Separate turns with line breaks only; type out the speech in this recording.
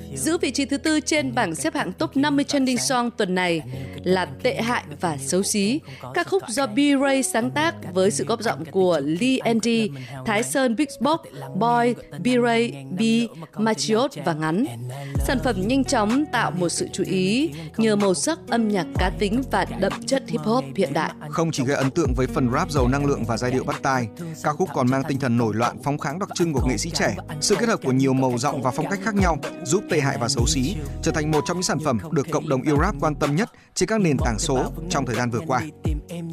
Giữ vị trí thứ tư trên bảng xếp hạng top 50 trending song tuần này là Tệ hại và xấu xí, ca khúc do B-Ray sáng tác với sự góp giọng của Lee Andy, Thái Sơn, Big Box, Boy, B-Ray, B, Machiot và Ngắn. Sản phẩm nhanh chóng tạo một sự chú ý nhờ màu sắc âm nhạc cá tính và đậm chất hip hop hiện đại.
Không chỉ gây ấn tượng với phần rap giàu năng lượng và giai điệu bắt tai, ca khúc còn mang tinh thần nổi loạn phóng kháng đặc trưng của nghệ sĩ trẻ. Sự kết hợp của nhiều màu giọng và phong cách khác nhau giúp Tệ hại và xấu xí trở thành một trong những sản phẩm được cộng đồng yêu rap quan tâm nhất trên các nền tảng số trong thời gian vừa qua.